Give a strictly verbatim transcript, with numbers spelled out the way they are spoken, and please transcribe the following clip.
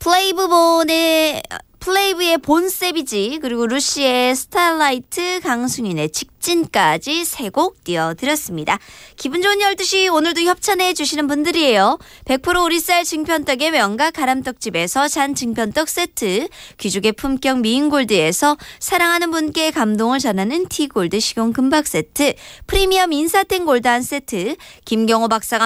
플레이브본의 플레이브의 본세비지 그리고 루시의 스타라이트 강승윤의 직진까지 세 곡 띄워드렸습니다. 기분 좋은 열두 시 오늘도 협찬해 주시는 분들이에요. 백 퍼센트 오리쌀 증편떡의 명가 가람떡집에서 잔 증편떡 세트, 귀족의 품격 미인골드에서 사랑하는 분께 감동을 전하는 티골드 식용 금박 세트, 프리미엄 인사땡 골드 한 세트, 김경호 박사가